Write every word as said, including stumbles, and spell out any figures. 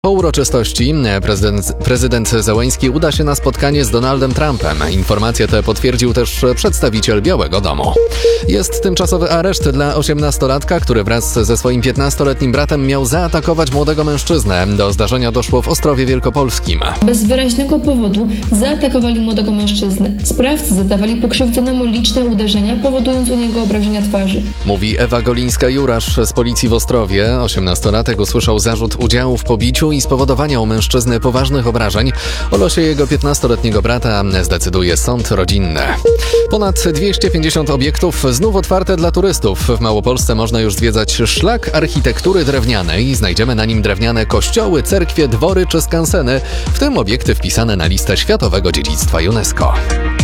Po uroczystości prezydent, prezydent Zełenski uda się na spotkanie z Donaldem Trumpem. Informację tę potwierdził też przedstawiciel Białego Domu. Jest tymczasowy areszt dla osiemnastolatka, który wraz ze swoim piętnastoletnim bratem miał zaatakować młodego mężczyznę. Do zdarzenia doszło w Ostrowie Wielkopolskim. Bez wyraźnego powodu zaatakowali młodego mężczyznę. Sprawcy zadawali pokrzywdzonemu liczne uderzenia, powodując u niego obrażenia twarzy. Mówi Ewa Golińska-Jurasz z policji w Ostrowie. osiemnastolatek usłyszał zarzut udziału w pobiciu i spowodowania u mężczyzny poważnych obrażeń. O losie jego piętnastoletniego brata zdecyduje sąd rodzinny. Ponad dwieście pięćdziesiąt obiektów znów otwarte dla turystów. W Małopolsce można już zwiedzać szlak architektury drewnianej. Znajdziemy na nim drewniane kościoły, cerkwie, dwory czy skanseny, w tym obiekty wpisane na listę Światowego Dziedzictwa UNESCO.